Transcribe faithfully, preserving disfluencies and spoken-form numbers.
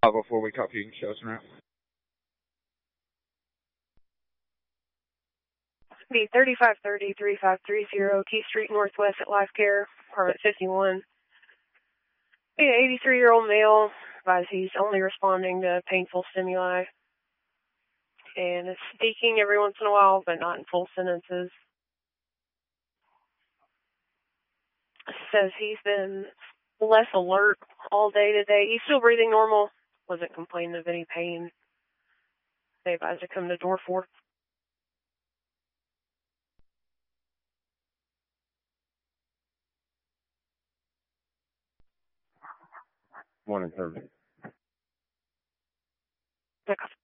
five oh four, we copy. You can show us around. Be thirty-five thirty, thirty-five thirty, Key Street Northwest at Life Care, apartment fifty-one. Be an eighty-three-year-old male. Advise he's only responding to painful stimuli. And is speaking every once in a while, but not in full sentences. Says he's been less alert all day today. He's still breathing normal. Wasn't complaining of any pain. They advised to come to door four. Morning, Herbie. Okay.